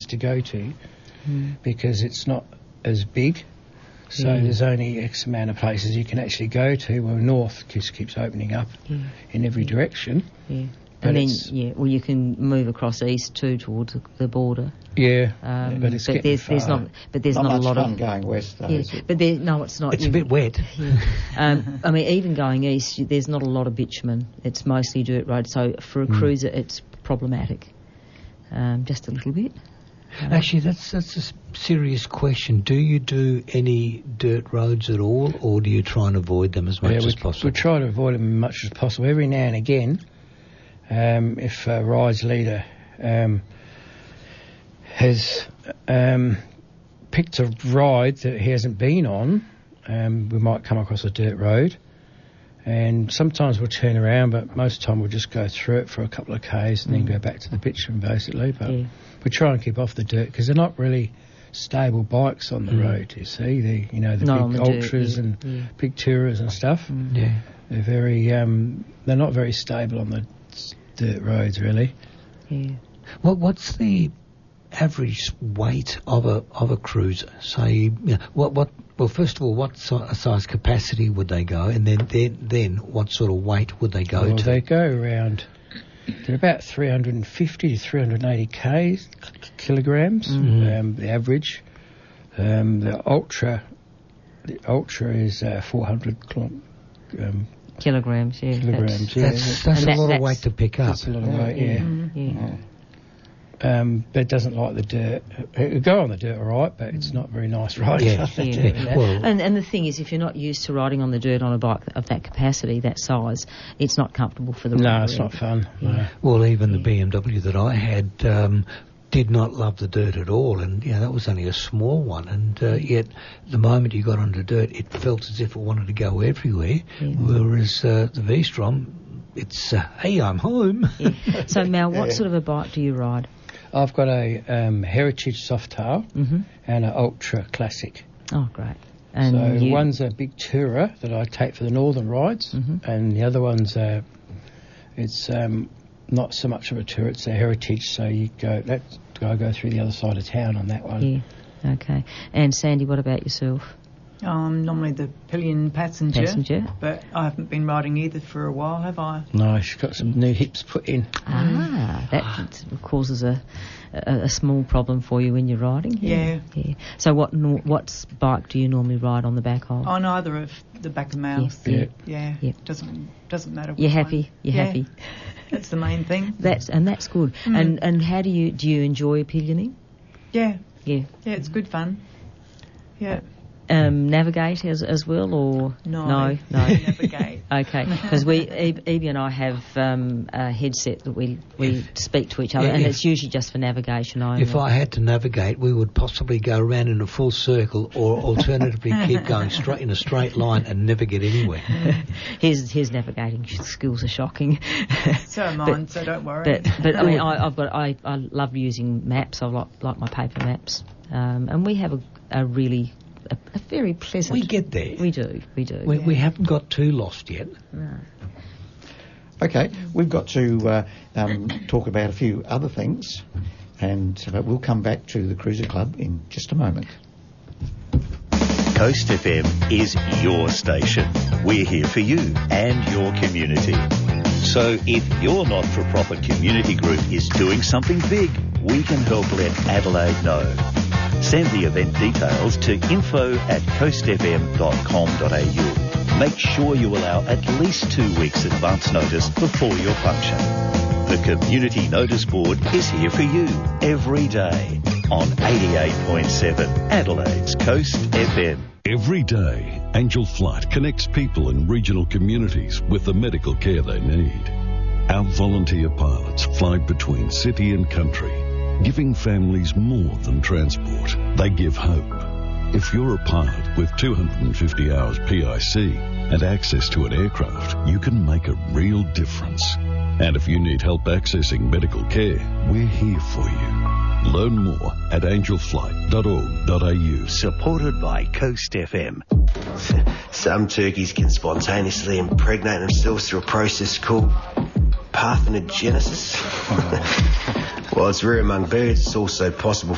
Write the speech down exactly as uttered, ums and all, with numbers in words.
to go to Mm. because it's not as big. So Yeah. there's only X amount of places you can actually go to. Well, north just keeps opening up Yeah. in every direction. Yeah. But And then, it's- yeah, well, you can move across east too towards the- the border. Yeah, Um, but it's getting there's, there's far. not, but there's not, not, much a lot fun of. going west, though, Yeah, is it? but there, no, it's not. It's a You- bit wet. Yeah. um, I mean, even going east, you- there's not a lot of bitumen. It's mostly dirt road. So for a Mm. cruiser, it's problematic. Um, just a little bit. Um, Actually, that's that's a s- serious question. Do you do any dirt roads at all, or do you try and avoid them as much Yeah, as we, possible? we try to avoid them as much as possible. Every now and again, um, if a rides leader um, has um, picked a ride that he hasn't been on, um, we might come across a dirt road. And sometimes we'll turn around, but most of the time we'll just go through it for a couple of k's and then go back to the bitumen, basically. But Yeah. we try and keep off the dirt because they're not really stable bikes on the Mm. road. You see, the you know the Not on big the dirt, ultras yeah, and yeah. big tourers and stuff. Yeah. They're very um, they're not very stable on the s- dirt roads, really. Yeah. What what's the average weight of a of a cruiser? Say, you know, what what? Well, first of all, what si- size capacity would they go, and then then then what sort of weight would they go Well, to? they go around. They're about three hundred fifty to three hundred eighty k's kilograms. Mhm. Um, the average. Um, the ultra. The ultra is uh, four hundred kilo, um, Kilograms, yeah. kilograms. That's, yeah, That's that's And a that- lot of that's- weight to pick up. that's a lot of weight. Yeah. Mm, yeah. Um, but it doesn't like the dirt. It'll go on the dirt all right, but it's not very nice riding. Yeah. on the Yeah, dirt. yeah. Well- and and the thing is, if you're not used to riding on the dirt on a bike of that capacity, that size, it's not comfortable for the No, rider it's not either. fun. No. Well, even the B M W that I had um, did not love the dirt at all, and you know, that was only a small one. And uh, yet, the moment you got onto dirt, it felt as if it wanted to go everywhere. Yeah. Whereas uh, the V-Strom, it's uh, hey, I'm home. Yeah. So, Mal, what Yeah. sort of a bike do you ride? I've got a um, Heritage Softail Mm-hmm. and an Ultra Classic. Oh, great. And so you, one's a big tourer that I take for the northern rides, Mhm. and the other one's a, it's um, not so much of a tourer, it's a Heritage, so you go, that I go through the other side of town on that one. Yeah. Okay. And Sandy, what about yourself? I'm normally the pillion passenger, Passenger. but I haven't been riding either for a while, have I? No, she's got some new hips put in. Ah, that causes a, a a small problem for you when you're riding. Yeah. Yeah. So, what nor- what bike do you normally ride on the back of? On either of the back of Mouse. Yeah. Yeah. Yeah. Doesn't doesn't matter. You're which happy. one. You're Yeah. happy. That's the main thing. That's and that's good. Mm. And and how do you do you enjoy pillioning? Yeah. Yeah. Yeah, it's good fun. Yeah. Um, navigate as as well, or No. no, no. Navigate. Okay, because we, Eb- Evie and I have um, a headset that we, we speak to each other, Yeah, and if- it's usually just for navigation only. If I had to navigate, we would possibly go around in a full circle, or alternatively keep going straight in a straight line and never get anywhere. his his navigating skills are shocking. So are But- mine, so don't worry. But but I mean I, I've got I, I love using maps. I like like my paper maps, um, and we have a, a really a, a very pleasant. We get there. We do. We do. We, we haven't got too lost yet. No. Okay, we've got to uh, um, talk about a few other things, and uh, we'll come back to the Cruiser Club in just a moment. Coast F M is your station. We're here for you and your community. So if your not-for-profit community group is doing something big, we can help let Adelaide know. Send the event details to info at coast f m dot com dot a u. Make sure you allow at least two weeks advance notice before your function. The Community Notice Board is here for you every day on eighty-eight point seven Adelaide's Coast F M. Every day, Angel Flight connects people in regional communities with the medical care they need. Our volunteer pilots fly between city and country, giving families more than transport. They give hope. If you're a pilot with two hundred fifty hours P I C and access to an aircraft, you can make a real difference. And if you need help accessing medical care, we're here for you. Learn more at angel flight dot org dot a u. Supported by Coast F M. Some turkeys can spontaneously impregnate themselves through a process called parthenogenesis. While it's rare among birds, it's also possible